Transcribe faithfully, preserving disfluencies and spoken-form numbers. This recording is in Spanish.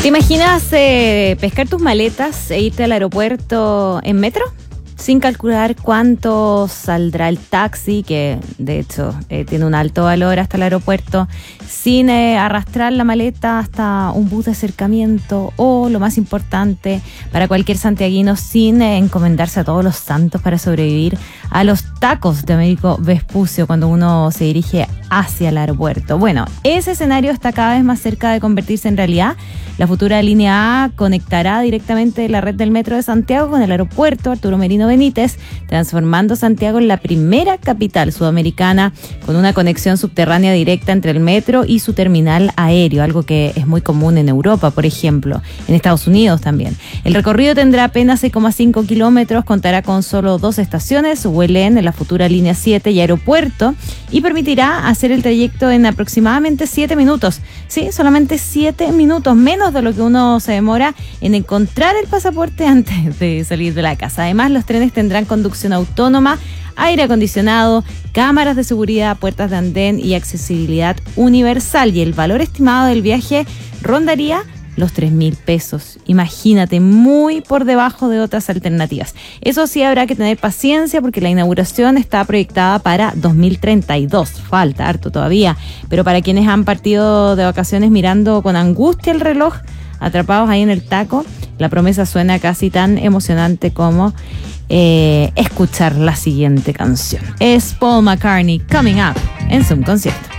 ¿Te imaginas eh, pescar tus maletas e irte al aeropuerto en metro? Sin calcular cuánto saldrá el taxi, que de hecho eh, tiene un alto valor hasta el aeropuerto, sin eh, arrastrar la maleta hasta un bus de acercamiento o, lo más importante, para cualquier santiaguino, sin eh, encomendarse a todos los santos para sobrevivir a los tacos de Américo Vespucio cuando uno se dirige hacia el aeropuerto. Bueno, ese escenario está cada vez más cerca de convertirse en realidad. La futura línea A conectará directamente la red del metro de Santiago con el aeropuerto Arturo Merino Benítez, transformando Santiago en la primera capital sudamericana con una conexión subterránea directa entre el metro y su terminal aéreo, algo que es muy común en Europa, por ejemplo, en Estados Unidos también. El recorrido tendrá apenas seis coma cinco kilómetros, contará con solo dos estaciones, Huelén en la futura línea siete y aeropuerto, y permitirá hacer el trayecto en aproximadamente siete minutos. Sí, solamente siete minutos, menos de lo que uno se demora en encontrar el pasaporte antes de salir de la casa. Además, los trenes tendrán conducción autónoma, aire acondicionado, cámaras de seguridad, puertas de andén y accesibilidad universal. Y el valor estimado del viaje rondaría los tres mil pesos. Imagínate, muy por debajo de otras alternativas. Eso sí, habrá que tener paciencia porque la inauguración está proyectada para dos mil treinta y dos. Falta harto todavía. Pero para quienes han partido de vacaciones mirando con angustia el reloj, atrapados ahí en el taco, la promesa suena casi tan emocionante como eh, escuchar la siguiente canción. Es Paul McCartney, Coming Up, en Zoom Concierto.